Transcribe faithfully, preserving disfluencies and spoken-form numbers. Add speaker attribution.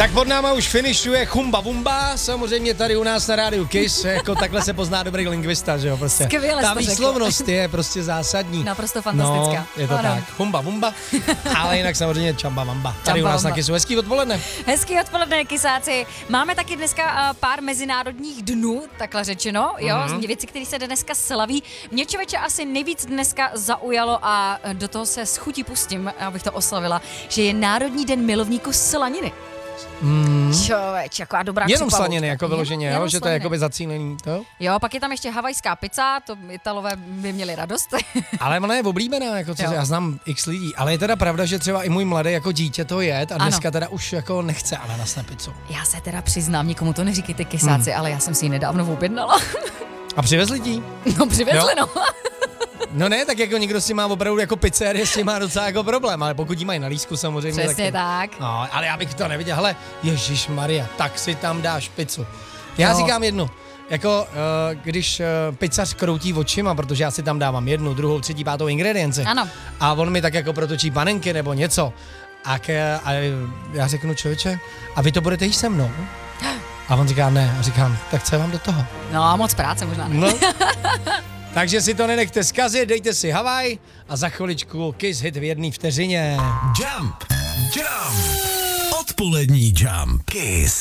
Speaker 1: Tak pod náma už finišuje Chumba Bumba, samozřejmě tady u nás na rádiu Kiss, jako takhle se pozná dobrý lingvista, že jo, prostě.
Speaker 2: Skvěle
Speaker 1: ta
Speaker 2: jste
Speaker 1: výslovnost
Speaker 2: řekl.
Speaker 1: je prostě zásadní.
Speaker 2: Naprosto fantastická.
Speaker 1: No, je to
Speaker 2: ano.
Speaker 1: tak, Chumba Bumba, ale jinak samozřejmě Čamba Mamba. Tady
Speaker 2: Čamba
Speaker 1: u nás
Speaker 2: Mamba.
Speaker 1: na Kissu, hezký odpoledne.
Speaker 2: Hezký odpoledne, Kisáci. Máme taky dneska uh, pár mezinárodních dnů, takhle řečeno, jo, mm-hmm. věci, které se dneska slaví. Mě, člověče, asi nejvíc dneska zaujalo a do toho se s chutí pustím, abych to oslavila, že je Národní den milovníků slaniny.
Speaker 1: Mm.
Speaker 2: Člověč, jaká dobrá
Speaker 1: Jenom
Speaker 2: křupavoutka.
Speaker 1: slaniny, jako vyloženě, jo, že to je jakoby zacílený, to?
Speaker 2: Jo, pak je tam ještě havajská pizza, to Italové by měli radost.
Speaker 1: Ale ona je oblíbená, jako co, já znám x lidí, ale je teda pravda, že třeba i můj mladý jako dítě to jet a dneska ano. teda už jako nechce ananas na pizzu.
Speaker 2: Já se teda přiznám, nikomu to neříkejte, Kisáci, hmm. ale já jsem si ji nedávno objednala.
Speaker 1: A přivezli ti?
Speaker 2: No přivezli, jo? no.
Speaker 1: No ne, tak jako někdo si má opravdu jako pizzerie, s tím má docela jako problém, ale pokud jí mají na lístku samozřejmě.
Speaker 2: Přesně
Speaker 1: taky.
Speaker 2: tak.
Speaker 1: No, ale já bych to neviděl, hele, ježišmarja, tak si tam dáš pizzu. Já
Speaker 2: no.
Speaker 1: říkám jednu, jako uh, když uh, pizzař kroutí očima, protože já si tam dávám jednu, druhou, třetí, pátou ingredienci.
Speaker 2: Ano.
Speaker 1: A on mi tak jako protočí panenky nebo něco. A, ke, a já řeknu, člověče, a vy to budete jíst se mnou? A on říká ne. A říkám, tak co je vám do toho?
Speaker 2: No a moc práce možná. Ne?
Speaker 1: No. Takže si to nenechte zkazit, dejte si Havaj a za chviličku Kiss hit v jedné vteřině.
Speaker 3: Jump, jump, odpolední Jump, Kiss.